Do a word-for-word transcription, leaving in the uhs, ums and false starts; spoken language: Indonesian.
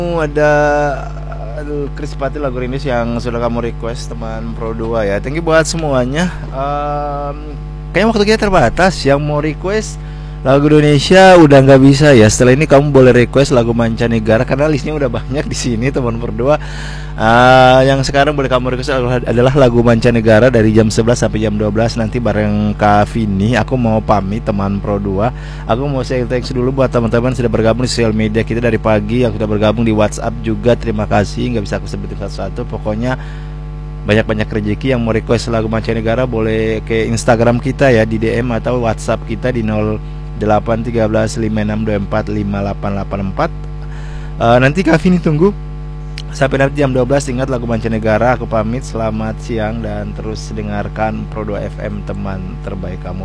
Ada aduh, Chris Pati lagu Rindu yang sudah kamu request teman Pro dua ya. Thank you buat semuanya. Um, kayaknya waktu kita terbatas. Yang mau request lagu Indonesia udah nggak bisa ya. Setelah ini kamu boleh request lagu mancanegara karena listnya udah banyak di sini teman Pro dua. Uh, yang sekarang boleh kamu request adalah lagu mancanegara dari jam sebelas sampai jam dua belas nanti bareng Kak Vini. Aku mau pamit teman Pro dua. Aku mau say thanks dulu buat teman-teman sudah bergabung di sosial media kita dari pagi, yang sudah bergabung di WhatsApp juga. Terima kasih, nggak bisa aku sebutin satu-satu. Pokoknya banyak-banyak rezeki. Yang mau request lagu mancanegara boleh ke Instagram kita ya, di D M atau WhatsApp kita di nol delapan tiga belas lima enam dua empat lima delapan delapan empat. uh, Nanti Kak Vini tunggu sampai nanti jam dua belas. Ingat lagu mancanegara. Aku pamit, selamat siang dan terus dengarkan Pro dua F M, teman terbaik kamu.